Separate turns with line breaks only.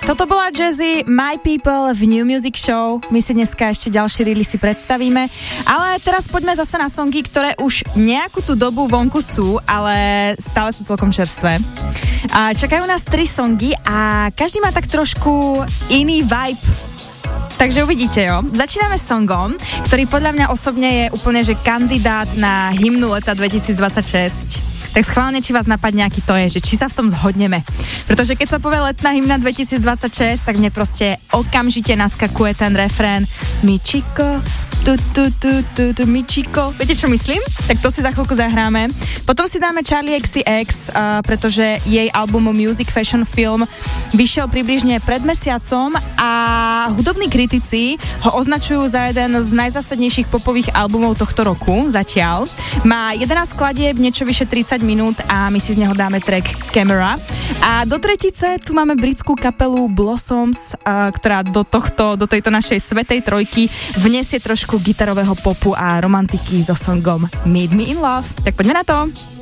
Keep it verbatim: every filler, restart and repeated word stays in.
Toto bola Jazzy, My People v New Music Show. My si dneska ešte ďalšie releasy predstavíme, ale teraz poďme zase na songy, ktoré už nejakú tú dobu vonku sú, ale stále sú celkom čerstvé. A čakajú nás tri songy a každý má tak trošku iný vibe. Takže uvidíte, jo. Začíname s songom, ktorý podľa mňa osobne je úplne, že kandidát na hymnu leta dvetisícdvadsaťšesť. Tak schválne, či vás napadne, aký to je, že či sa v tom zhodneme. Pretože keď sa povie letná hymna dvetisícdvadsaťšesť, tak mne proste okamžite naskakuje ten refrén Michiko, tu, tu, tu, tu, tu, Michiko. Viete, čo myslím? Tak to si za chvíľku zahráme. Potom si dáme Charli X C X, uh, pretože jej album Music Fashion Film vyšiel približne pred mesiacom a hudobní kritici ho označujú za jeden z najzásadnejších popových albumov tohto roku zatiaľ. Má jedenásť skladieb, niečo vyše tridsať minút a my si z neho dáme track Camera. A do tretice tu máme britskú kapelu Blossoms, a, ktorá do tohto, do tejto našej svätej trojky vnesie trošku gitarového popu a romantiky so songom Meet Me in Love. Tak poďme na to.